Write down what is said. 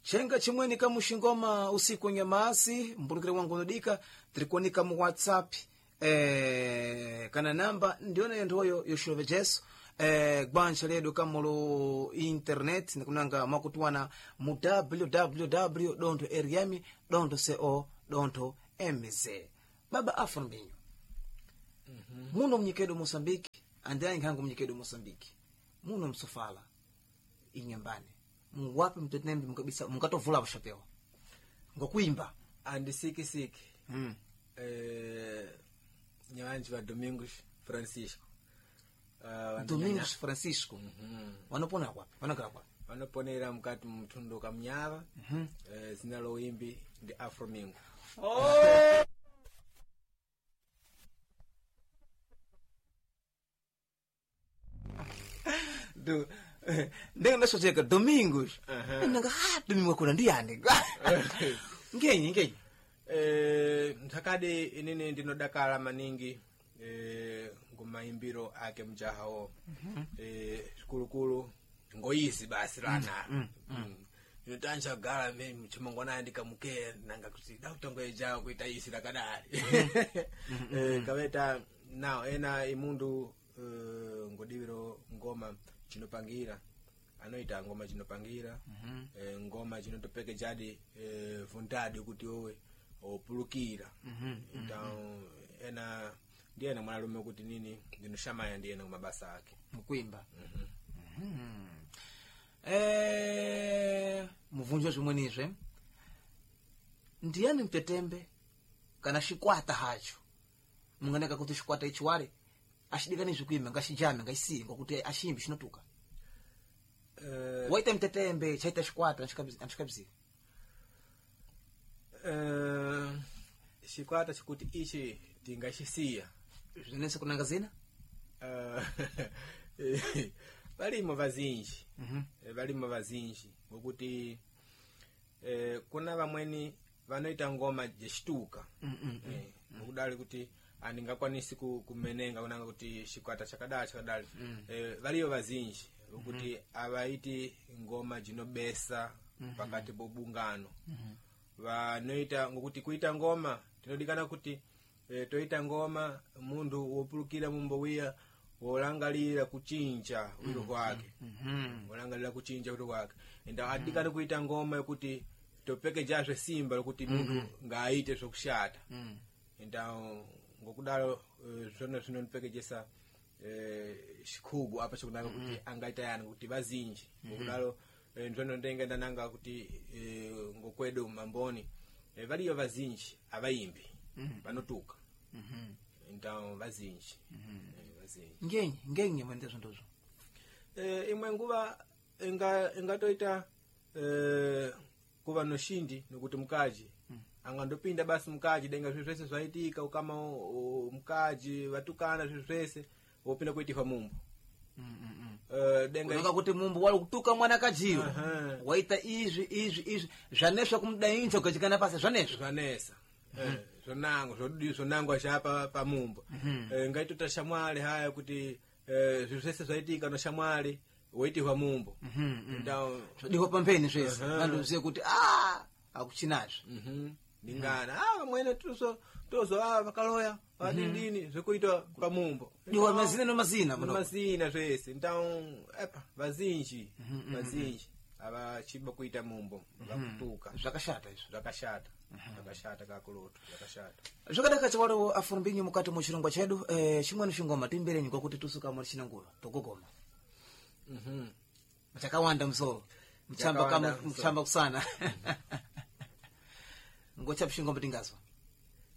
Chenga chimweni kamushingoma usiku nyamasi mbulukire wangu nodika trikuonika mu WhatsApp kana namba ndiona ndoyo yoshove Jesu gbancha ledu kamulu internet nikunanga makutuana mu www.eriami.co.mz. Baba Afrombinyo muno mnyikedo Mosambiki andani ngangu mnyikedo Mosambiki muno msofala inyambane mwapi mtetembe mkabisa mkatovula bashapewa ngokuimba andisikisiki nyawanji wa Domingos Francisco wanopona kwapi wanakala kwapi wanoponera mkati mtundu kamnyava zinalo imbi ndi Afromingo. Ndenga nasocheka Domingos nanga Domingo kuna ndiyani ngenyi ntakade inene ndinodakala maningi ngumaimbiro ake mjahawo kulukulu ngoyisi basi lana nitanja gala mimi chimongona andika muke nanga kuti dautongoye jawo kuita isi lakadali kaweta now ena imundu ngodibiro ngoma chinopangira anoita ngoma chinopangira ngoma chinotopeke jadi vontade kuti owe opulukira ena ndiye na mwanalume kuti nini ndinoshamaya ndiye na mabasa ake mkuimba muvunjo chimwenizve ndiyani mtetembe kana shikwata hacho munganeka kuti shikwata ichiwale ashidikanizve kuimba ngashijame ngaisiye ngokuti ashimbi shinotuka waita mtetembe chaita shikwata anchikabzika shikwata chikuti ichi tingashisiya zvinese kunanga zina valimo vazinji ngokuti kuna vamweni vanoita ngoma jeshituka ngokudali kuti andingakwanisi kumenenga kunanga kuti shikwata chakadali valiyo vazinji ngokuti avaiti ngoma jinobesa pakati pobungano vanoita ngokuti kuita ngoma tinodikana kuti toita ngoma mundu wopulukira mumbowiya wolangalira kuchinja wilo kwake wolangalira kuchinja wilo kwake enda adikana kuita ngoma yokuti topeke jazwe simba lokuti mundu ngaite zokushata enda ngokudalo zona nipeke jesa shikugu apa chikunanga kuti angaita yana kuti vazinji ngokudalo nzono ndenga ndananga kuti ngokwedo mamboni valiyo vazinji avaimbi vanotuka então vazinji ngenye mwende zondozo imwe nguva ingatoita kuva noshindi nokuti mukaji angandopinda basi mukaji denga zvese zvaitika ukama mukaji vatukana zvese wopinda kuitifa mumbo denga kuti mumbo wali kutuka mwana kajiwo waita izvi zvaneswa kumudainza ukachikana pasi zvanesa zonango achapa pamumbo ngaitota shamwali haya kuti zvese zvaitika noshamwali woitirwa mumbo ndao zvodiwa pambeni zvese andoziye kuti akuchinazvo ndingana mwene tozo vakaloya vadindini zvekuita pamumbo diwa mazina zvese ndao epa vazinji avachiba kuita mumbo vakutuka zvakashata izvo zvakashata kakulutu zvakashata zvakadaka chawalo Afrombinyo mukati muchirongwa chedu chimweni chingoma timberenyi kwakuti tusuka muri chinanguva tokugoma chakawanda msoro mchamba kusana ngocha pshingoma tingazwa